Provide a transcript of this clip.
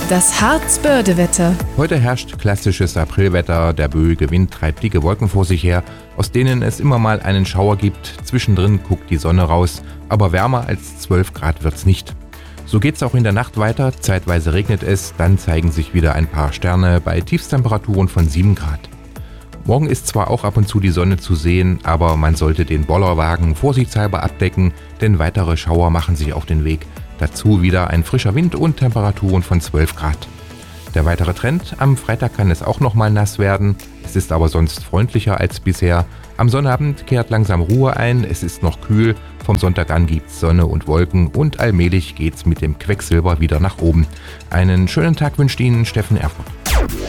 Das Harz-Börde-Wetter. Heute herrscht klassisches Aprilwetter. Der böige Wind treibt dicke Wolken vor sich her, aus denen es immer mal einen Schauer gibt. Zwischendrin guckt die Sonne raus, aber wärmer als 12 Grad wird's nicht. So geht's auch in der Nacht weiter. Zeitweise regnet es, dann zeigen sich wieder ein paar Sterne bei Tiefstemperaturen von 7 Grad. Morgen ist zwar auch ab und zu die Sonne zu sehen, aber man sollte den Bollerwagen vorsichtshalber abdecken, denn weitere Schauer machen sich auf den Weg. Dazu wieder ein frischer Wind und Temperaturen von 12 Grad. Der weitere Trend: am Freitag kann es auch nochmal nass werden. Es ist aber sonst freundlicher als bisher. Am Sonnabend kehrt langsam Ruhe ein, es ist noch kühl. Vom Sonntag an gibt's Sonne und Wolken und allmählich geht's mit dem Quecksilber wieder nach oben. Einen schönen Tag wünscht Ihnen Steffen Erfurt.